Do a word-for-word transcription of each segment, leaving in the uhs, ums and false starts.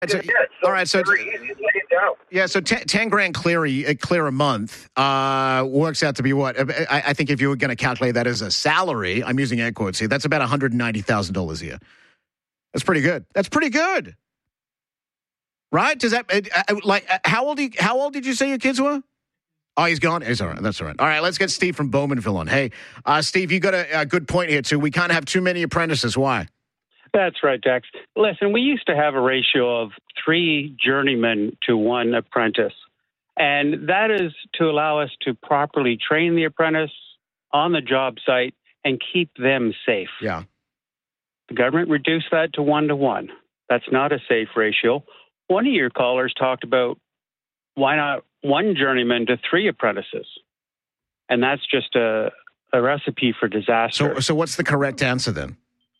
So, yeah, so all right, so very easy to lay it down. Yeah, so ten, ten grand clear a, clear a month uh, works out to be what? I, I think if you were going to calculate that as a salary, I'm using air quotes here, that's about one hundred ninety thousand dollars a year. That's pretty good. That's pretty good. Right? Does that, uh, like, how old, you, how old did you say your kids were? Oh, he's gone? He's all right. That's all right. All right, let's get Steve from Bowmanville on. Hey, uh, Steve, you got a, a good point here, too. We can't have too many apprentices. Why? That's right, Dex. Listen, we used to have a ratio of three journeymen to one apprentice. And that is to allow us to properly train the apprentice on the job site and keep them safe. Yeah. The government reduced that to one to one. That's not a safe ratio. One of your callers talked about why not one journeyman to three apprentices? And that's just a, a recipe for disaster. So, so what's the correct answer then?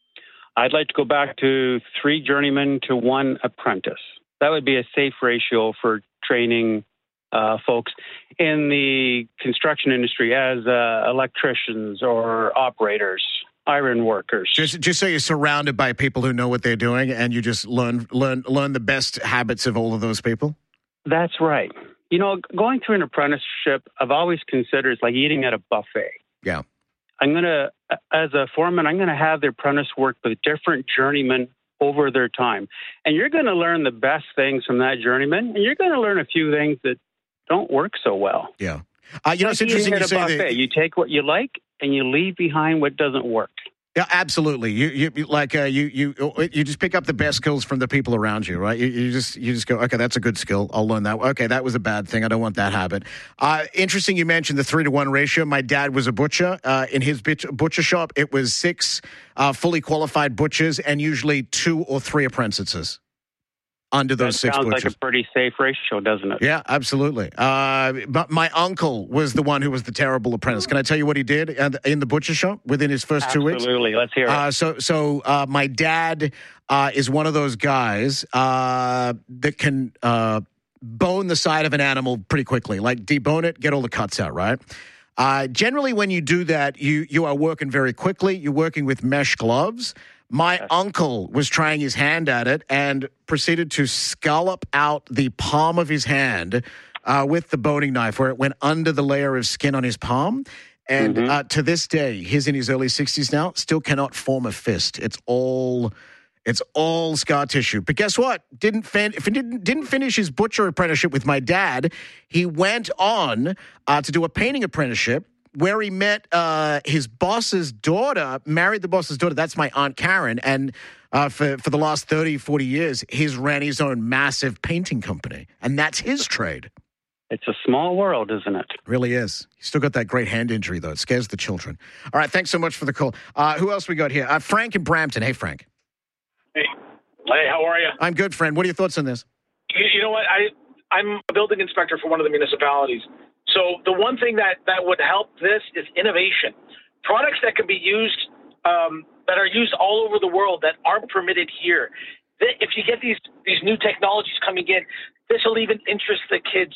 I'd like to go back to three journeymen to one apprentice. That would be a safe ratio for training uh, folks in the construction industry as uh, electricians or operators, iron workers. Just, just so you're surrounded by people who know what they're doing, and you just learn, learn, learn the best habits of all of those people. That's right. You know, going through an apprenticeship, I've always considered it's like eating at a buffet. Yeah. I'm going to, as a foreman, I'm going to have the apprentice work with different journeymen over their time. And you're going to learn the best things from that journeyman, and you're going to learn a few things that don't work so well. Yeah. Uh, you know, like it's interesting you say buffet. that. You take what you like, and you leave behind what doesn't work. Yeah, absolutely. You, you like uh, you, you, you just pick up the best skills from the people around you, right? You, you just, you just go, okay, that's a good skill. I'll learn that. Okay, that was a bad thing. I don't want that habit. Uh, interesting. You mentioned the three to one ratio. My dad was a butcher. Uh, in his butcher shop, it was six uh, fully qualified butchers and usually two or three apprentices under those that six sounds butchers. like a pretty safe ratio, doesn't it? Yeah, absolutely. Uh, but my uncle was the one who was the terrible apprentice. Can I tell you what he did in the butcher shop within his first absolutely. two weeks? Absolutely. Let's hear it. Uh, so, so uh, my dad uh, is one of those guys uh, that can uh, bone the side of an animal pretty quickly, like debone it, get all the cuts out, right? Uh, generally, when you do that, you you are working very quickly. You're working with mesh gloves. My yes. uncle was trying his hand at it and proceeded to scallop out the palm of his hand uh, with the boning knife, where it went under the layer of skin on his palm. And mm-hmm. uh, to this day, he's in his early sixties now, still cannot form a fist. It's all, it's all scar tissue. But guess what? Didn't fin- if he didn't didn't finish his butcher apprenticeship with my dad. He went on uh, to do a painting apprenticeship, where he met uh, his boss's daughter, married the boss's daughter. That's my Aunt Karen. And uh, for, for the last thirty, forty years, he's ran his own massive painting company. And that's his trade. It's a small world, isn't it? Really is. He's still got that great hand injury, though. It scares the children. All right, thanks so much for the call. Uh, who else we got here? Uh, Frank in Brampton. Hey, Frank. Hey. Hey, how are you? I'm good, friend. What are your thoughts on this? You, you know what? I, I'm a building inspector for one of the municipalities. So the one thing that, that would help this is innovation. Products that can be used, um, that are used all over the world that aren't permitted here. If you get these, these new technologies coming in, this will even interest the kids.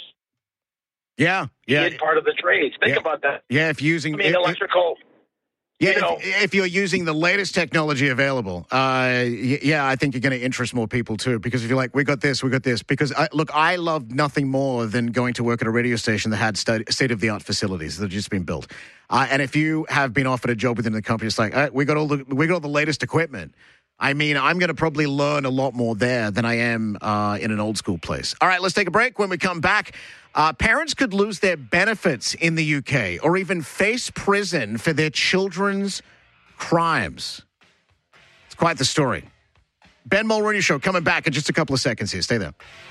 Yeah, yeah. Part of the trades. Think yeah. about that. Yeah, if using... I mean, if, electrical... Yeah, you know, if, if you're using the latest technology available, uh, yeah, I think you're going to interest more people too. Because if you're like, we got this, we got this. Because I, look, I love nothing more than going to work at a radio station that had state of the art facilities that have just been built. Uh, and if you have been offered a job within the company, it's like, all right, we got all the we got all the latest equipment. I mean, I'm going to probably learn a lot more there than I am uh, in an old school place. All right, let's take a break. When we come back, uh, parents could lose their benefits in the U K or even face prison for their children's crimes. It's quite the story. Ben Mulroney Show coming back in just a couple of seconds here. Stay there.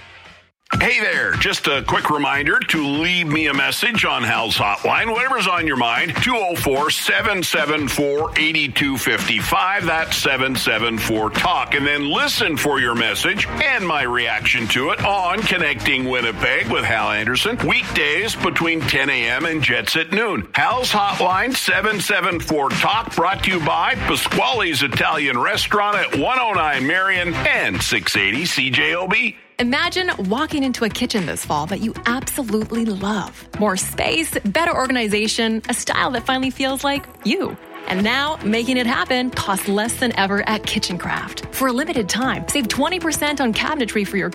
Hey there, just a quick reminder to leave me a message on Hal's Hotline, whatever's on your mind, two oh four, seven seven four, eight two five five, that's seven seven four, talk, and then listen for your message and my reaction to it on Connecting Winnipeg with Hal Anderson, weekdays between ten a.m. and Jets at noon. Hal's Hotline, seven seven four, talk, brought to you by Pasquale's Italian Restaurant at one oh nine Marion and six eighty C J O B. Imagine walking into a kitchen this fall that you absolutely love. More space, better organization, a style that finally feels like you. And now, making it happen costs less than ever at Kitchen Craft. For a limited time, save twenty percent on cabinetry for your